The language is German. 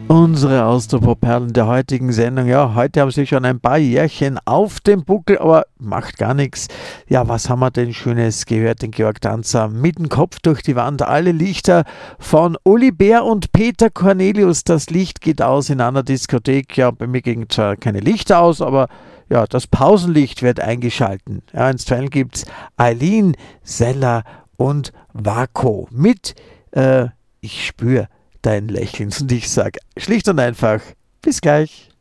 Unsere Austropop-Perlen der heutigen Sendung. Ja, heute haben sie schon ein paar Jährchen auf dem Buckel, aber macht gar nichts. Ja, was haben wir denn Schönes gehört? Den Georg Danzer mit dem Kopf durch die Wand. Alle Lichter von Uli Bär und Peter Cornelius. Das Licht geht aus in einer Diskothek. Ja, bei mir gingen zwar keine Lichter aus, aber ja, das Pausenlicht wird eingeschalten. Ja, einstweilen gibt es Eileen, Sella und Vako mit Ich spür dein Lächeln. Und ich sage schlicht und einfach, bis gleich.